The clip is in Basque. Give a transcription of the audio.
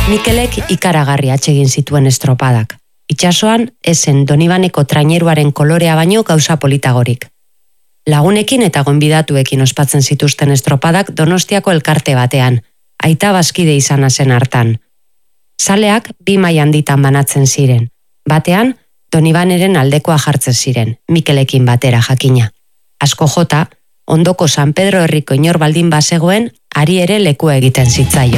Mikelek ikaragarri atsegin zituen estropadak. Itsasoan, esen Donibaneko traineruaren kolorea baino gauza politagorik. Lagunekin eta gonbidatuekin ospatzen zituzten estropadak Donostiako elkarte batean, aita bazkide izana zen hartan. Zaleak 2 maila handitan banatzen ziren. Batean, Donibaneren aldekoa jartzen ziren, Mikelekin batera jakina. Asko jota, ondoko San Pedro herriko inor baldin bazegoen, hari ere lekua egiten zitzaio.